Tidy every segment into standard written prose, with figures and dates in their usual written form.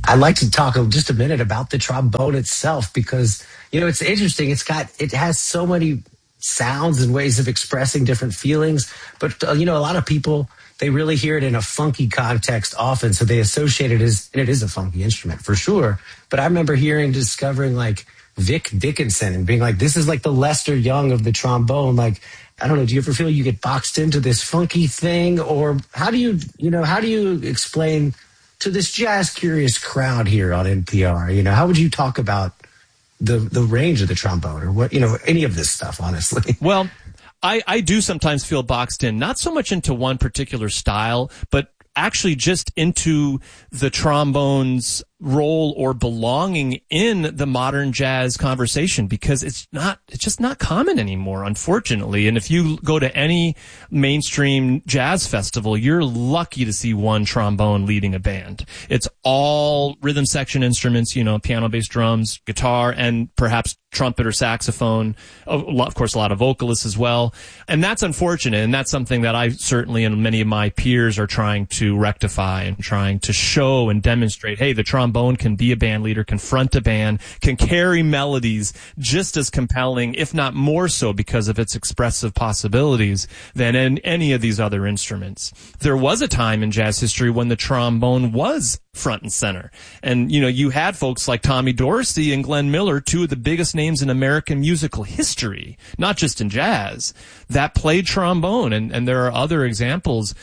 I'd like to talk just a minute about the trombone itself because, it's interesting. It has so many sounds and ways of expressing different feelings. But, a lot of people, they really hear it in a funky context often. So they associate it and it is a funky instrument for sure. But I remember discovering like Vic Dickinson and being like, this is like the Lester Young of the trombone. Like, I don't know. Do you ever feel you get boxed into this funky thing, or how do you explain to this jazz curious crowd here on NPR? How would you talk about the range of the trombone, or what, any of this stuff, honestly? Well, I do sometimes feel boxed in, not so much into one particular style, but actually just into the trombone's role or belonging in the modern jazz conversation, because it's just not common anymore, unfortunately. And if you go to any mainstream jazz festival, you're lucky to see one trombone leading a band. It's all rhythm section instruments, piano, bass, drums, guitar, and perhaps trumpet or saxophone. Of course, a lot of vocalists as well. And that's unfortunate. And that's something that I certainly and many of my peers are trying to rectify and trying to show and demonstrate. Hey, the trombone can be a band leader, can front a band, can carry melodies just as compelling, if not more so, because of its expressive possibilities than in any of these other instruments. There was a time in jazz history when the trombone was front and center. And, you had folks like Tommy Dorsey and Glenn Miller, two of the biggest names in American musical history, not just in jazz, that played trombone. And there are other examples,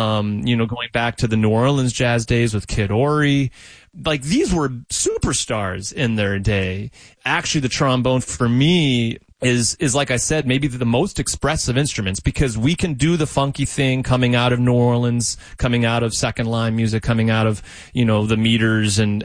going back to the New Orleans jazz days with Kid Ory. Like, these were superstars in their day. Actually, the trombone for me is like I said, maybe the most expressive instruments, because we can do the funky thing coming out of New Orleans, coming out of second line music, coming out of, the meters and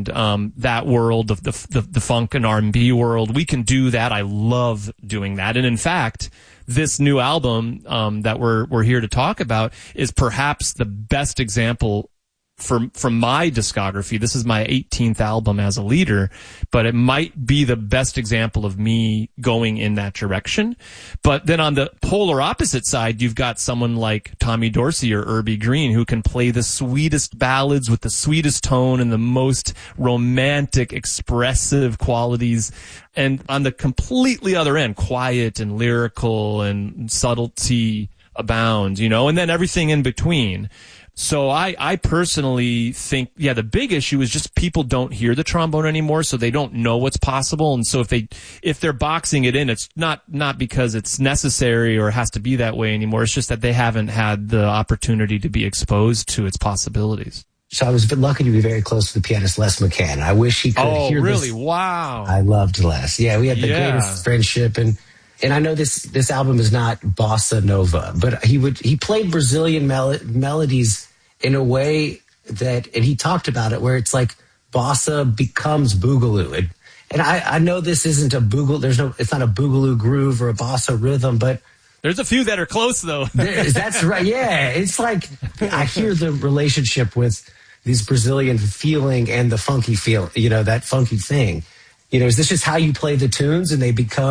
that world of the funk and R&B world. We can do that. I love doing that. And in fact, this new album, that we're here to talk about is perhaps the best example from my discography. This is my 18th album as a leader, but it might be the best example of me going in that direction. But then on the polar opposite side, you've got someone like Tommy Dorsey or Irby Green, who can play the sweetest ballads with the sweetest tone and the most romantic, expressive qualities. And on the completely other end, quiet and lyrical and subtlety abounds, and then everything in between. So I personally think, the big issue is just people don't hear the trombone anymore, so they don't know what's possible. And so if they're boxing it in, it's not because it's necessary or has to be that way anymore. It's just that they haven't had the opportunity to be exposed to its possibilities. So I was lucky to be very close to the pianist Les McCann. I wish he could hear this. Oh, really? Wow. I loved Les. Yeah, we had the greatest friendship, and I know this album is not bossa nova, but he played Brazilian melodies in a way and he talked about it, where it's like bossa becomes boogaloo. And I know this isn't a boogaloo. It's not a boogaloo groove or a bossa rhythm, but there's a few that are close though. That's right. Yeah. It's like, I hear the relationship with this Brazilian feeling and the funky feel, that funky thing. Is this just how you play the tunes and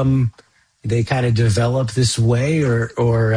they kind of develop this way, or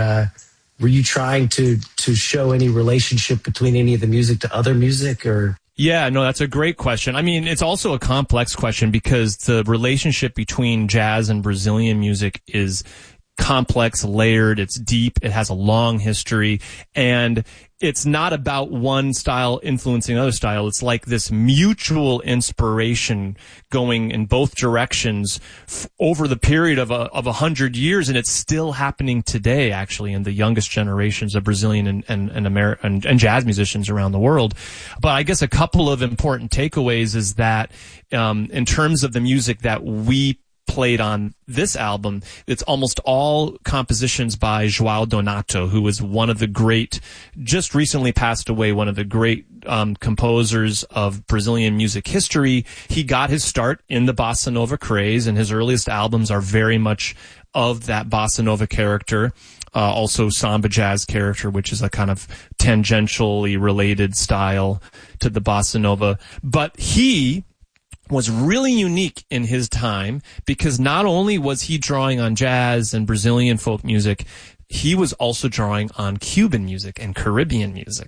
were you trying to show any relationship between any of the music to other music, or? Yeah, no, that's a great question. I mean, it's also a complex question because the relationship between jazz and Brazilian music is complex, layered, it's deep, it has a long history, and it's not about one style influencing another style. It's like this mutual inspiration going in both directions over the period of 100 years, and it's still happening today, actually, in the youngest generations of Brazilian and jazz musicians around the world. But I guess a couple of important takeaways is that in terms of the music that we played on this album, it's almost all compositions by João Donato, who was one of the great, just recently passed away, one of the great composers of Brazilian music history. He got his start in the bossa nova craze, and his earliest albums are very much of that bossa nova character. Also samba jazz character, which is a kind of tangentially related style to the bossa nova. But he was really unique in his time because not only was he drawing on jazz and Brazilian folk music, he was also drawing on Cuban music and Caribbean music.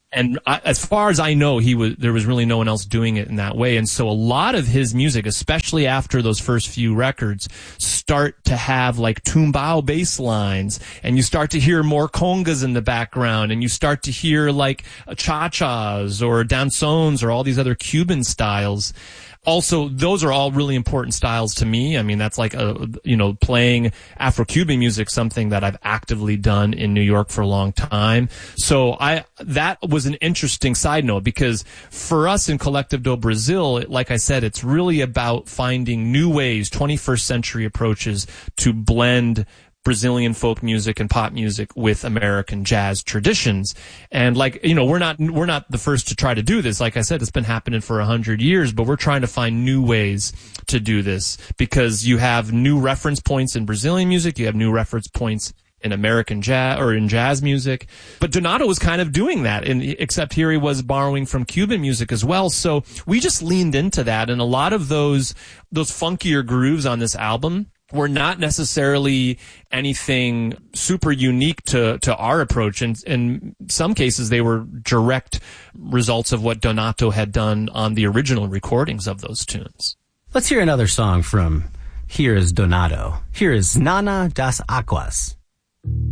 And as far as I know, there was really no one else doing it in that way. And so a lot of his music, especially after those first few records, start to have like tumbao bass lines, and you start to hear more congas in the background, and you start to hear like cha-chas or danzones or all these other Cuban styles. Also, those are all really important styles to me. I mean, that's like playing Afro-Cuban music, something that I've actively done in New York for a long time. So that was an interesting side note, because for us in Collective do Brasil, like I said, it's really about finding new ways, 21st century approaches to blend Brazilian folk music and pop music with American jazz traditions. And we're not the first to try to do this. Like I said, it's been happening for 100 years, but we're trying to find new ways to do this, because you have new reference points in Brazilian music, you have new reference points in American jazz or in jazz music. But Donato was kind of doing that, except here he was borrowing from Cuban music as well. So we just leaned into that, and a lot of those funkier grooves on this album were not necessarily anything super unique to our approach. And in some cases, they were direct results of what Donato had done on the original recordings of those tunes. Let's hear another song from Here is Donato. Here is Nana das Aquas.